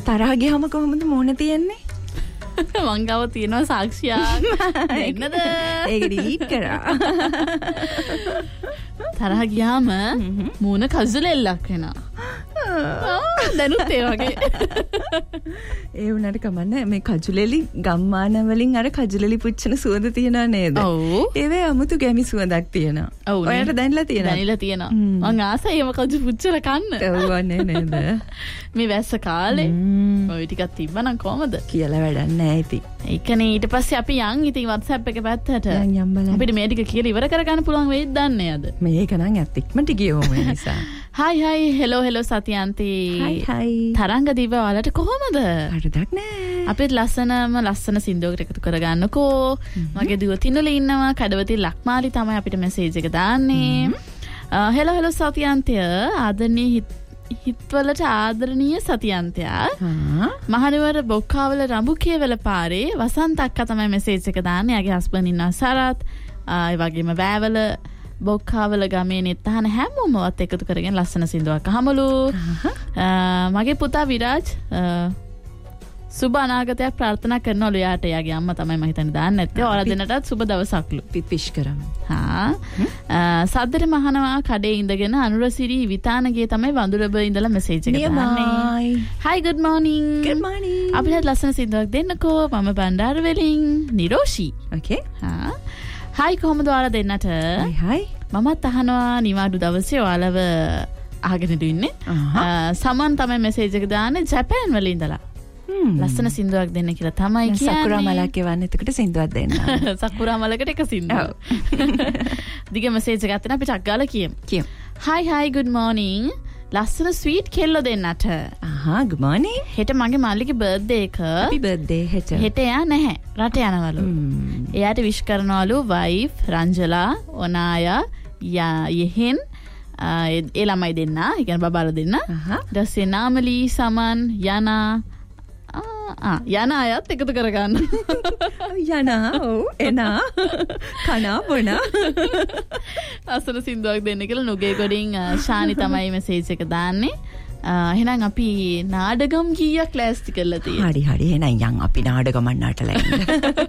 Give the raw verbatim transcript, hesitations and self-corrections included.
තරහ ගියාම කොහොමද මූණ තියන්නේ? මං ගාව තියෙනවා සාක්ෂියක්. එන්නද? ඒක ඩිලීට් කරා. තරහ ගියාම මූණ කසුලෙල්ලක් වෙනවා. දැනුත් ඒ වගේ. ඒ වුණාට කමන්නේ මේ කජුලෙලි ගම්මාන වලින් අර කජුලෙලි පුච්චන සුවඳ තියනවා නේද? ඔව්. ඒවේ අමුතු ගැමි සුවඳක් තියෙනවා. ඔව්. ඔයාලට දැනලා තියෙනවද? දැනලා තියෙනවා. මං ආසයි ඒව කජු පුච්චලා කන්න. ඔව් නේ නේද? මේ වැස්ස කාලේ ඔය ටිකක් තිබ්බනම් කොහමද? කියලා වැඩක් නැහැ ඉතින්. ඒකනේ ඊට පස්සේ අපි යන් ඉතින් WhatsApp එක පැත්තට. යන් යම් බලන්න. අපිට මේ ටික කියලා ඉවර කරගන්න පුළුවන් වෙයිද දන්නේ අද? මේක නම් ඇත්ත ඉක්මනට ගියෝම ඒ නිසා. හයි හයි හෙලෝ හෙලෝ සතියන්ති. හයි හයි. තරංග දීප ඔයාලට කොහමද? හරිදක් නෑ. අපිත් ලස්සනම ලස්සන සින්දුවකට එකතු කරගන්නකෝ. මගේ දුව තිනුල ඉන්නවා. කඩවති ලක්මාලි තමයි අපිට මෙසේජ් එක දාන්නේ. හෙලෝ හෙලෝ සතියන්තය ආදරණීය හිත්වලට ආදරණීය සතියන්තයා. මහනුවර බොක්කාවල රඹු කියවල පාරේ වසන්ත අක්කා තමයි මෙසේජ් එක දාන්නේ. යාගේ හස්බන්ඩ් ඉන්නවා සරත්. ඒ වගේම වැවල බොක්කාවල ගමේ නෙත්තහන හැමෝමවත් එකතු කරගෙන ලස්සන සින්දුවක් අහමලු. මගේ පුතා විරාජ් සුබ අනාගතයක් ප්‍රාර්ථනා කරනවලු. යාට යාගේ අම්මා තමයි මම හිතන්නේ දාන්න නැත්තේ. ඔයාලා දෙන්නටත් සුබ දවසක්ලු. පිපිෂ් කරමු. හා සද්දට මහනවා කඩේ ඉඳගෙන අනුරසිරි විතානගේ තමයි වඳුරබ ඉඳලා මෙසේජ් එක දාන්නේ. hi good morning. good morning. අපිට ලස්සන සින්දුවක් දෙන්නකෝ. මම බණ්ඩාර වෙලින් නිරෝෂි. okay. හා හයි කොහමද ඔයාලා දෙන්නට? හයි හයි. මමත් අහනවා නිවාඩු දවසේ ඔයාලව අහගෙන ඉන්නේ. සමන් තමයි මෙසේජ් එක දාන්නේ ජපාන් වල ඉඳලා. ලස්සන සින්දුවක් දෙන්න කියලා තමයි කියන්නේ. සකුරා මලක් එවන්න එතකොට සින්දුවක් දෙන්න. සකුරා මලකට එක සින්දුවක්. දිග මෙසේජ් එකක් ගන්න අපි ටක් ගාලා කියමු. කියමු. හයි හයි good morning. ලස්සන ස්වීට් කෙල්ලෝ දෙන්නට. අහා good morning. හෙට මගේ මල්ලිගේ බර්ත්ඩේ එක. happy birthday හෙට. හෙට එයා නැහැ. රට යනවලු. එයාට විශ් කරනවලු වයිෆ් රංජලා ඔනායා යෙහෙන් ඒ ළමයි දෙන්න. ඒ කියන්නේ බබාලා දෙන්න. ඊට පස්සේ නාමලි සමන් යනා යන අයත් එකතු කරගන්න. යනා ඔව් එනා කනා බොනා අසන සින්දුවක් දෙන්න කියලා නුගේ ගොඩින් ශානි තමයි මෙසේජ් එක දාන්නේ. එහෙනම් අපි නාඩගම් කීයක් ක්ලාස්ටි කරලා තියෙනවා. හරි හරි එහෙනම් යන් අපි නාඩගම නටලා ඉන්න.